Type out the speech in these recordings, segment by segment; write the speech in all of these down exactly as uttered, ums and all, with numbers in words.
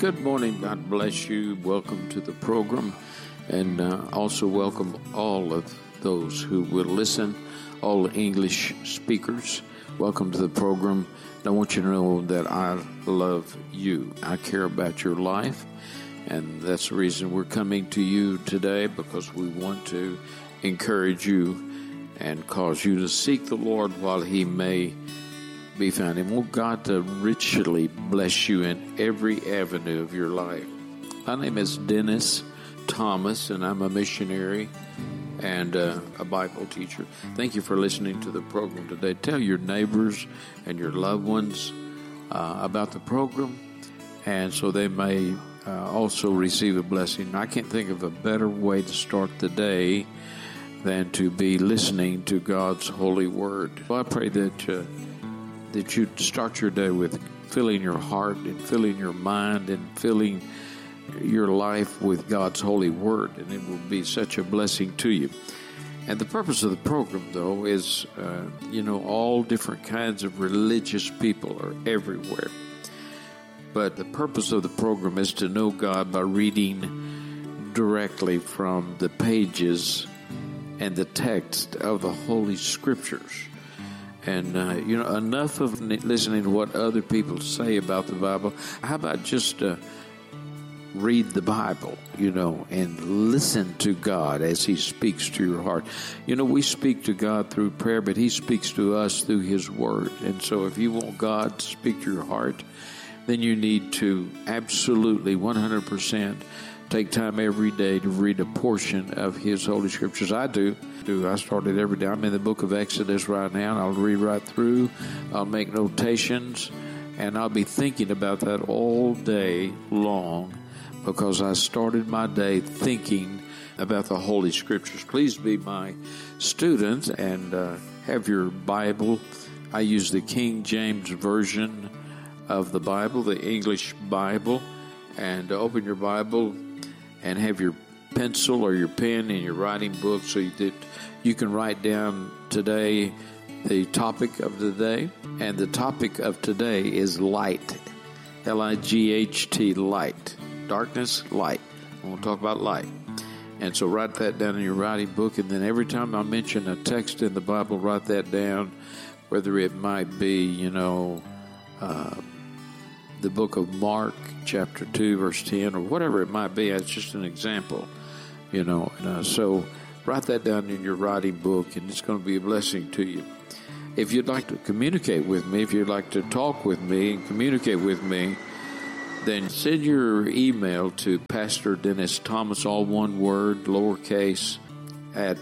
Good morning. God bless you. Welcome to the program. And uh, also welcome all of those who will listen, all the English speakers. Welcome to the program. I want you to know that I love you. I care about your life. And that's the reason we're coming to you today, because we want to encourage you and cause you to seek the Lord while He may be found. And want God to richly bless you in every avenue of your life. My name is Dennis Thomas, and I'm a missionary and uh, a Bible teacher. Thank you for listening to the program today. Tell your neighbors and your loved ones uh, about the program, and so they may uh, also receive a blessing. I can't think of a better way to start the day than to be listening to God's holy word. So I pray that uh, that you start your day with filling your heart and filling your mind and filling your life with God's holy word, and it will be such a blessing to you. And the purpose of the program, though, is, uh, you know, all different kinds of religious people are everywhere. But the purpose of the program is to know God by reading directly from the pages and the text of the Holy Scriptures. And, uh, you know, enough of listening to what other people say about the Bible. How about just uh, read the Bible, you know, and listen to God as He speaks to your heart. You know, we speak to God through prayer, but He speaks to us through His Word. And so if you want God to speak to your heart, then you need to absolutely one hundred percent take time every day to read a portion of His Holy Scriptures. I do. do. I start it every day. I'm in the book of Exodus right now, and I'll read right through. I'll make notations, and I'll be thinking about that all day long, because I started my day thinking about the Holy Scriptures. Please be my student and uh, have your Bible. I use the King James Version of the Bible, the English Bible, and open your Bible and have your pencil or your pen in your writing book so that you can write down today the topic of the day. And the topic of today is light, L I G H T, light. Darkness, light. I want to talk about light. And so write that down in your writing book, and then every time I mention a text in the Bible, write that down, whether it might be, you know, uh, the book of Mark, chapter two, verse ten, or whatever it might be. It's just an example, you know. And, uh, so write that down in your writing book, and it's going to be a blessing to you. If you'd like to communicate with me, if you'd like to talk with me and communicate with me, then send your email to Pastor Dennis Thomas, all one word, lowercase, at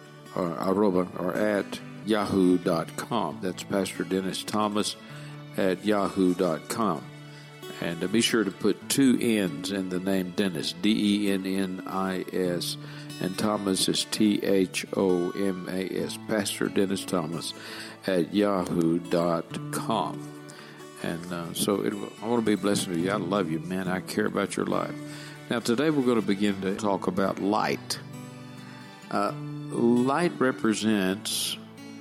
or arroba or at yahoo dot com. That's Pastor Dennis Thomas at yahoo dot com. And uh, be sure to put two N's in the name Dennis, D E N N I S, and Thomas is T H O M A S, Pastor Dennis Thomas at yahoo dot com. And uh, so it, I want to be a blessing to you. I love you, man. I care about your life. Now, today we're going to begin to talk about light. Uh, light represents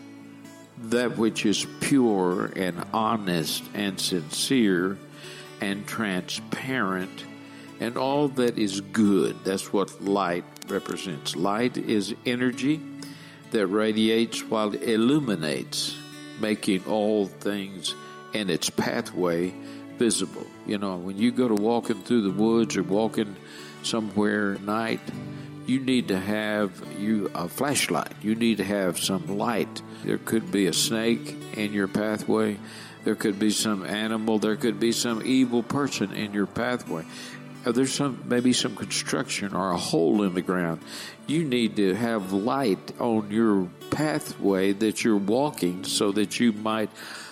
that which is pure and honest and sincere and transparent and all that is good. That's what light represents. Light is energy that radiates while it illuminates, making all things in its pathway visible. You know, when you go to walking through the woods or walking somewhere at night, you need to have you a flashlight. You need to have some light. There could be a snake in your pathway. There could be some animal. There could be some evil person in your pathway. Or there's some maybe some construction or a hole in the ground. You need to have light on your pathway that you're walking so that you might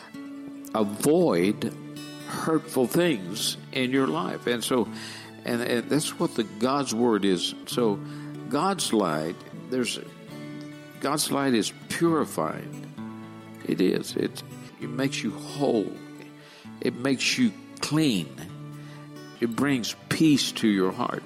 avoid hurtful things in your life. And so, and, and that's what the God's word is. So God's light, there's God's light is purifying. It is. It, it makes you whole. It makes you clean. It brings peace to your heart.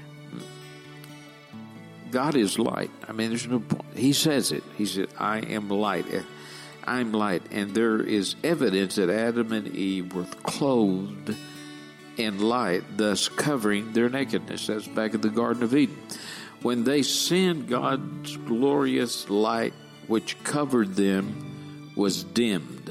God is light. I mean, there's no point. He says it. He said, I am light. I'm light. And there is evidence that Adam and Eve were clothed in light, thus covering their nakedness. That's back in the Garden of Eden. When they sinned, God's glorious light, which covered them, was dimmed.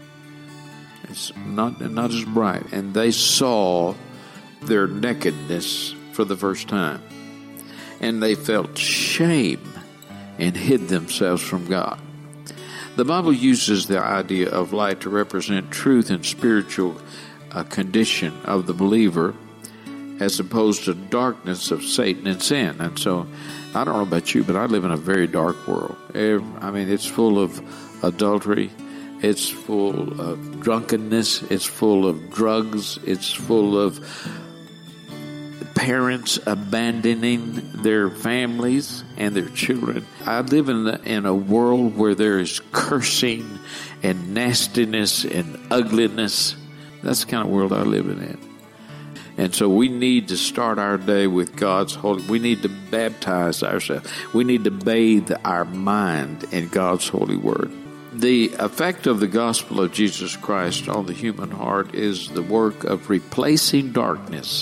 It's not, not as bright. And they saw their nakedness for the first time. And they felt shame and hid themselves from God. The Bible uses the idea of light to represent truth and spiritual uh, condition of the believer, as opposed to darkness of Satan and sin. And so, I don't know about you, but I live in a very dark world. Every, I mean, it's full of adultery. It's full of drunkenness. It's full of drugs. It's full of parents abandoning their families and their children. I live in, the, in a world where there is cursing and nastiness and ugliness. That's the kind of world I live in. And so we need to start our day with God's holy. We need to baptize ourselves. We need to bathe our mind in God's holy word. The effect of the gospel of Jesus Christ on the human heart is the work of replacing darkness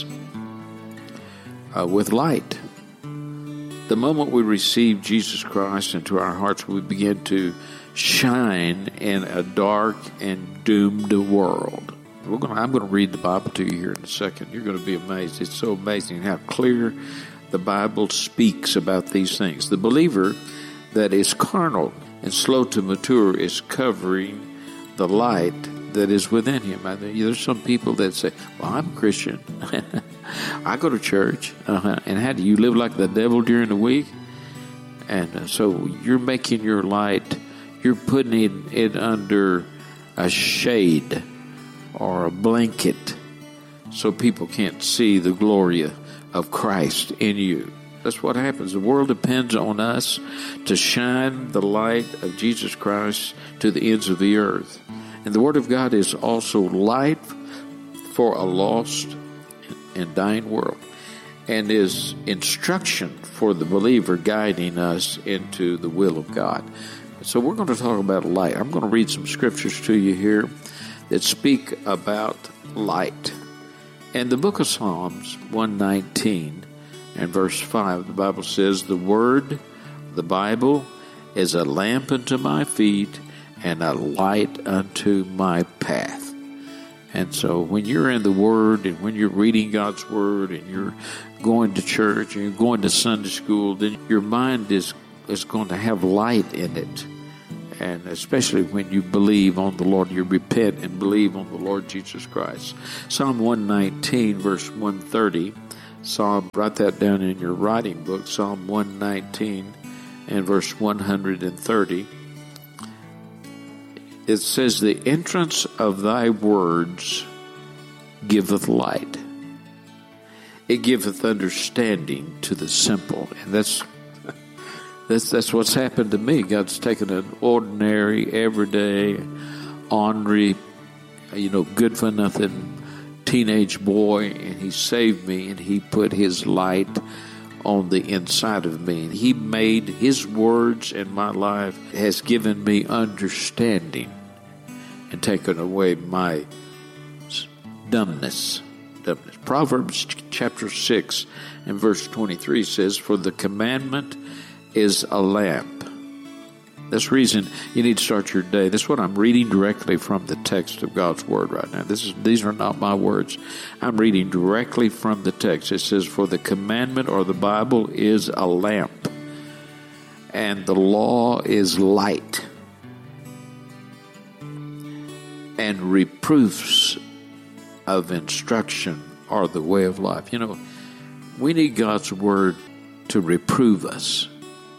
Uh, with light. The moment we receive Jesus Christ into our hearts, we begin to shine in a dark and doomed world. We're gonna, I'm going to read the Bible to you here in a second. You're going to be amazed. It's so amazing how clear the Bible speaks about these things. The believer that is carnal and slow to mature is covering the light that is within him. I mean, there's some people that say, well, I'm a Christian. I go to church. Uh-huh. And how do you live like the devil during the week? And uh, so you're making your light, you're putting it, it under a shade or a blanket so people can't see the glory of Christ in you. That's what happens. The world depends on us to shine the light of Jesus Christ to the ends of the earth. And the Word of God is also light for a lost and dying world, and is instruction for the believer, guiding us into the will of God. So we're going to talk about light. I'm going to read some scriptures to you here that speak about light. In the book of Psalms one nineteen and verse five, the Bible says, the Word, the Bible, is a lamp unto my feet and a light unto my path. And so when you're in the Word and when you're reading God's Word and you're going to church and you're going to Sunday school, then your mind is, is going to have light in it. And especially when you believe on the Lord, you repent and believe on the Lord Jesus Christ. Psalm one nineteen, verse one thirty. Psalm, write that down in your writing book. Psalm one nineteen and verse one thirty. It says, the entrance of thy words giveth light. It giveth understanding to the simple. And that's that's that's what's happened to me. God's taken an ordinary, everyday, ornery, you know, good-for-nothing teenage boy, and he saved me, and he put his light on the inside of me. And he made his words in my life has given me understanding and taken away my dumbness. dumbness. Proverbs chapter six and verse twenty-three says, for the commandment is a lamp. That's the reason you need to start your day. This is what I'm reading directly from the text of God's Word right now. This is These are not my words. I'm reading directly from the text. It says, for the commandment or the Bible is a lamp, and the law is light, and reproofs of instruction are the way of life. You know, we need God's Word to reprove us,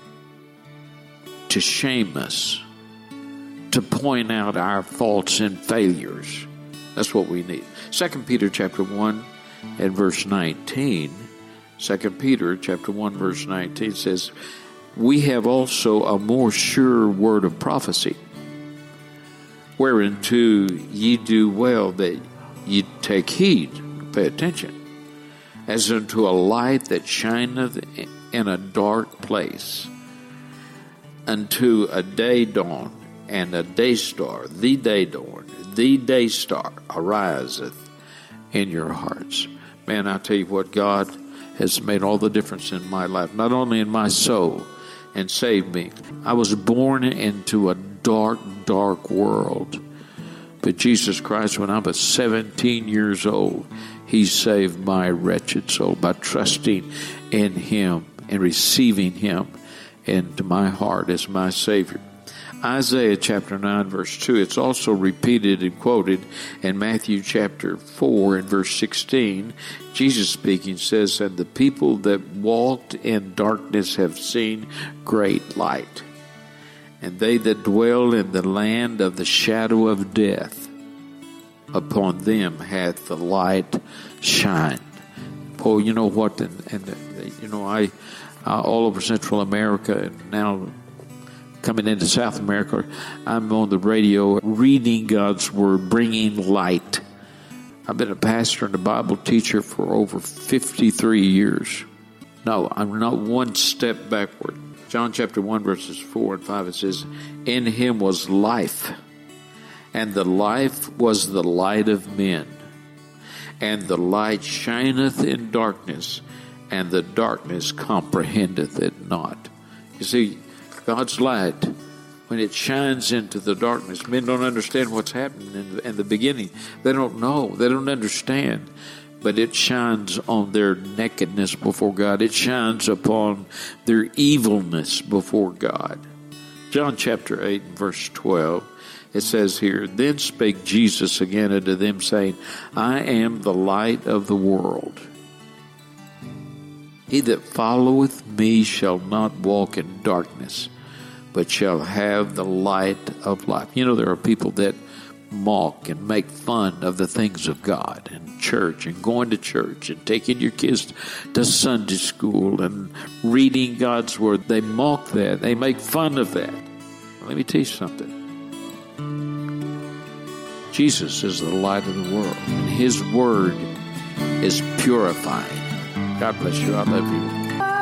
to shame us, to point out our faults and failures. That's what we need. Second Peter chapter one and verse nineteen. Second Peter chapter one verse nineteen says, we have also a more sure word of prophecy, whereunto ye do well that ye take heed, pay attention, as unto a light that shineth in a dark place, unto a day dawn and a day star, the day dawn, the day star ariseth in your hearts. Man, I tell you what, God has made all the difference in my life, not only in my soul, and saved me. I was born into a dark, dark world. But Jesus Christ, when I was seventeen years old, He saved my wretched soul by trusting in Him and receiving Him into my heart as my Savior. Isaiah chapter nine, verse two, it's also repeated and quoted in Matthew chapter four and verse sixteen. Jesus speaking says, "And the people that walked in darkness have seen great light. And they that dwell in the land of the shadow of death, upon them hath the light shined." Paul, you know what? And, and you know, I uh, all over Central America and now coming into South America, I'm on the radio reading God's Word, bringing light. I've been a pastor and a Bible teacher for over fifty-three years. No, I'm not one step backward. John chapter one, verses four and five, it says, "In Him was life, and the life was the light of men. And the light shineth in darkness, and the darkness comprehendeth it not." You see, God's light, when it shines into the darkness, men don't understand what's happening in the, in the beginning. They don't know. They don't understand. But it shines on their nakedness before God. It shines upon their evilness before God. John chapter eight and verse twelve, it says here, "Then spake Jesus again unto them, saying, I am the light of the world. He that followeth me shall not walk in darkness, but shall have the light of life." You know, there are people that mock and make fun of the things of God and church and going to church and taking your kids to Sunday school and reading God's Word. They mock that. They make fun of that. Let me tell you something. Jesus is the light of the world, and His Word is purifying. God bless you. I love you.